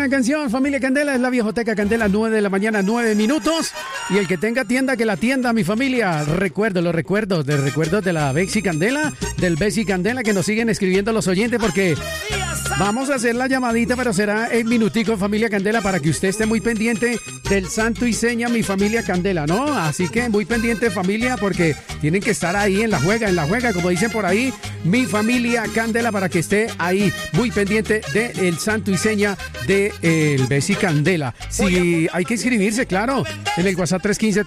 buena canción, familia Candela, es la Viejoteca Candela, 9 de la mañana, 9 minutos. Y el que tenga tienda, que la tienda, mi familia. Recuerdo los recuerdos de la Bexi Candela, del Bexi Candela, que nos siguen escribiendo los oyentes, porque vamos a hacer la llamadita, pero será el minutico, familia Candela, para que usted esté muy pendiente del santo y seña, mi familia Candela, ¿no? Así que muy pendiente, familia, porque tienen que estar ahí en la juega, como dicen por ahí, mi familia Candela, para que esté ahí muy pendiente del santo y seña de el Bexi Candela. Si hay que inscribirse, claro, en el WhatsApp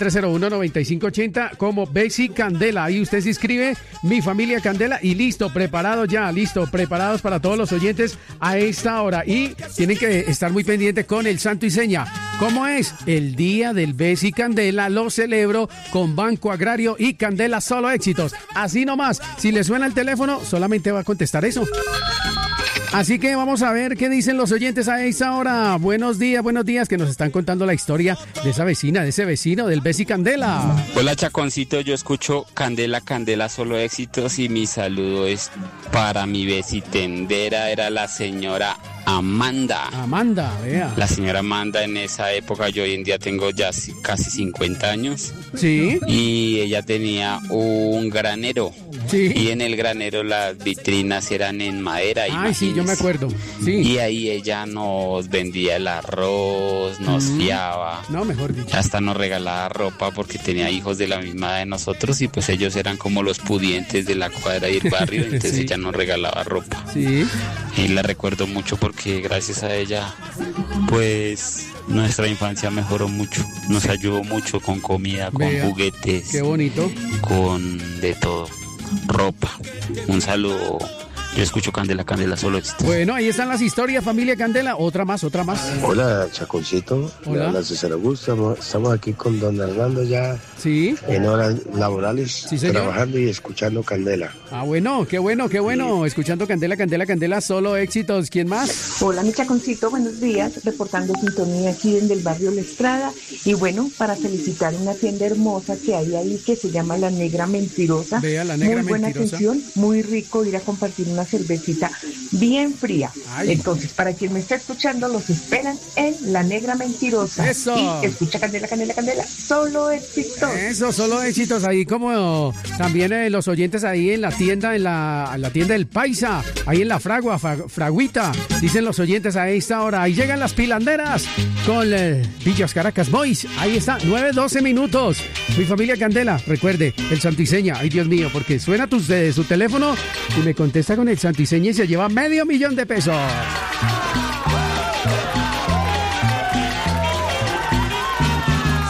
315-301-9580 como Bexi Candela. Ahí usted se inscribe, mi familia Candela, y listo, preparados para todos los oyentes a esta hora. Y tienen que estar muy pendientes con el santo y seña. ¿Cómo es? El día del Bexi Candela lo celebro con Banco Agrario y Candela Solo Éxitos. Así nomás, si le suena el teléfono, solamente va a contestar eso. Así que vamos a ver qué dicen los oyentes a esta hora. Buenos días, que nos están contando la historia de esa vecina, de ese vecino, del Bexi Candela. Hola, Chaconcito, yo escucho Candela, Candela Solo Éxitos, y mi saludo es para mi vecitendera, era la señora Amanda, vea. La señora Amanda en esa época, yo hoy en día tengo ya casi 50 años. Sí. Y ella tenía un granero. Sí. Y en el granero las vitrinas eran en madera. Ay, sí, yo me acuerdo. Sí. Y ahí ella nos vendía el arroz, nos fiaba. No, mejor dicho. Hasta nos regalaba ropa porque tenía hijos de la misma edad de nosotros, y pues ellos eran como los pudientes de la cuadra y el barrio, entonces Sí. ella nos regalaba ropa. Sí. Y la recuerdo mucho porque gracias a ella, pues nuestra infancia mejoró mucho. Nos ayudó mucho con comida, con juguetes. Qué bonito. Con de todo. Ropa. Un saludo. Yo escucho Candela, Candela Solo Éxitos. Bueno, ahí están las historias, familia Candela. Otra más. Hola, Chaconcito. Hola. Hola, César Augusto. Estamos aquí con don Hernando ya Sí. en horas laborales, Sí, señor. trabajando y escuchando Candela. Ah, bueno, qué bueno. Escuchando Candela, Candela, Candela, Solo Éxitos. ¿Quién más? Hola, mi Chaconcito, buenos días, reportando sintonía aquí en el barrio La Estrada, y bueno, para felicitar una tienda hermosa que hay ahí que se llama La Negra Mentirosa. Vea, La Negra muy buena Mentirosa. atención, muy rico ir a compartir una cervecita bien fría. Ay. Entonces, para quien me está escuchando, los esperan en La Negra Mentirosa. Eso. Y escucha Candela, Candela, Candela, Solo Éxitos. Eso, Solo Éxitos. Ahí como también los oyentes ahí en la tienda, en la tienda del Paisa, ahí en la Fraguita, dicen los oyentes a esta hora. Ahí llegan las pilanderas con Villas Caracas Boys. Ahí está, 9:12 minutos. Mi familia Candela, recuerde, el santiseña. Ay, Dios mío, porque suena su teléfono y me contesta con el santiseña y se lleva $500,000 de pesos.